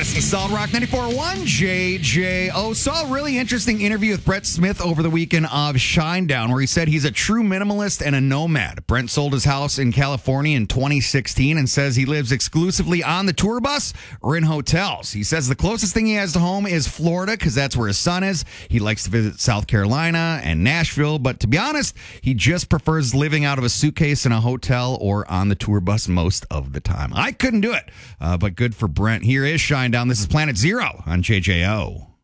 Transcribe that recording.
This is Solid Rock 94.1 JJO. Saw a really interesting interview with Brett Smith over the weekend of Shinedown, where he said he's a true minimalist and a nomad. Brent sold his house in California in 2016 and says he lives exclusively on the tour bus or in hotels. He says the closest thing he has to home is Florida because that's where his son is. He likes to visit South Carolina and Nashville, but to be honest, he just prefers living out of a suitcase in a hotel or on the tour bus most of the time. I couldn't do it, but good for Brent. Here is Shinedown. This is Planet Zero on JJO.